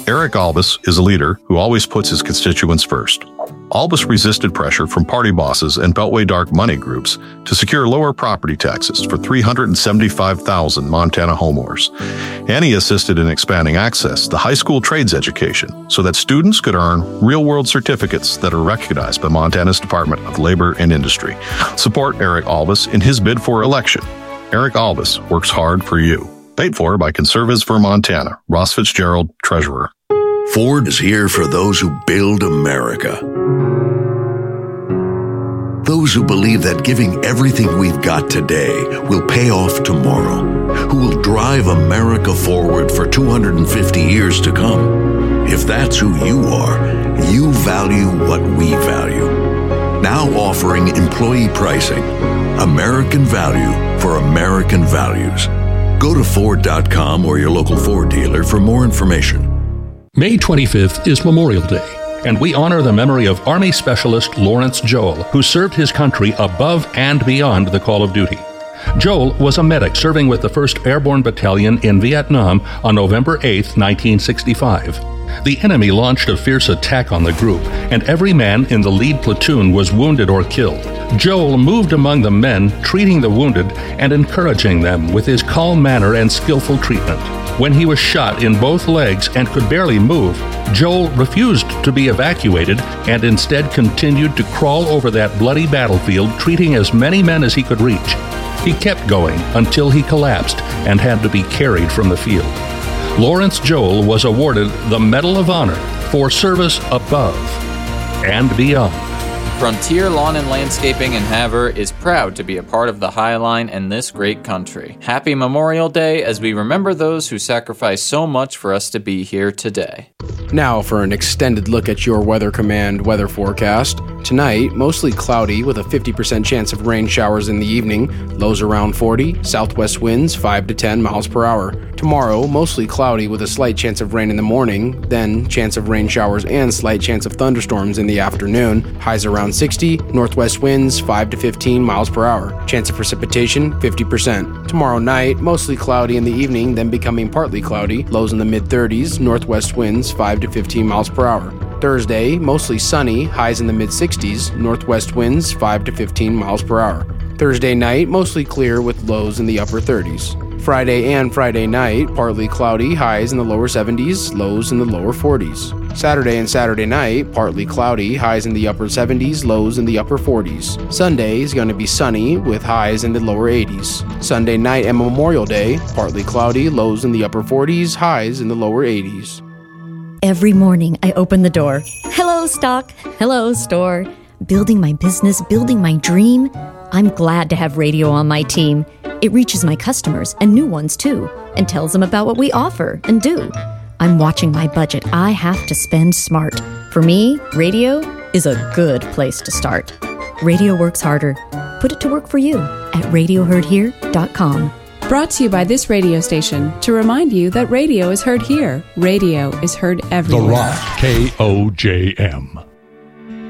Eric Albus is a leader who always puts his constituents first. Albus resisted pressure from party bosses and Beltway dark money groups to secure lower property taxes for 375,000 Montana homeowners. And he assisted in expanding access to high school trades education so that students could earn real-world certificates that are recognized by Montana's Department of Labor and Industry. Support Eric Albus in his bid for election. Eric Albus works hard for you. Paid for by Conservatives for Montana. Ross Fitzgerald, Treasurer. Ford is here for those who build America. Those who believe that giving everything we've got today will pay off tomorrow. Who will drive America forward for 250 years to come. If that's who you are, you value what we value. Now offering employee pricing. American value for American values. Go to Ford.com or your local Ford dealer for more information. May 25th is Memorial Day, and we honor the memory of Army Specialist Lawrence Joel, who served his country above and beyond the call of duty. Joel was a medic serving with the 1st Airborne Battalion in Vietnam on November 8, 1965. The enemy launched a fierce attack on the group, and every man in the lead platoon was wounded or killed. Joel moved among the men, treating the wounded and encouraging them with his calm manner and skillful treatment. When he was shot in both legs and could barely move, Joel refused to be evacuated and instead continued to crawl over that bloody battlefield, treating as many men as he could reach. He kept going until he collapsed and had to be carried from the field. Lawrence Joel was awarded the Medal of Honor for service above and beyond. Frontier Lawn and Landscaping in Havre is proud to be a part of the High Line in this great country. Happy Memorial Day as we remember those who sacrificed so much for us to be here today. Now for an extended look at your Weather Command weather forecast. Tonight, mostly cloudy with a 50% chance of rain showers in the evening, lows around 40, southwest winds 5 to 10 miles per hour. Tomorrow, mostly cloudy with a slight chance of rain in the morning, then chance of rain showers and slight chance of thunderstorms in the afternoon, highs around 60, northwest winds 5 to 15 miles per hour. Chance of precipitation 50%. Tomorrow night, mostly cloudy in the evening, then becoming partly cloudy, lows in the mid-30s, northwest winds 5 to 15 miles per hour. Thursday, mostly sunny, highs in the mid-60s, northwest winds 5 to 15 miles per hour. Thursday night, mostly clear with lows in the upper 30s. Friday and Friday night, partly cloudy, highs in the lower 70s, lows in the lower 40s. Saturday and Saturday night, partly cloudy, highs in the upper 70s, lows in the upper 40s. Sunday is going to be sunny with highs in the lower 80s. Sunday night and Memorial Day, partly cloudy, lows in the upper 40s, highs in the lower 80s. Every morning I open the door. Hello, stock. Hello, store. Building my business, building my dream. I'm glad to have radio on my team. It reaches my customers and new ones too, and tells them about what we offer and do. I'm watching my budget. I have to spend smart. For me, radio is a good place to start. Radio works harder. Put it to work for you at radioheardhere.com. Brought to you by this radio station to remind you that radio is heard here. Radio is heard everywhere. The Rock, KOJM.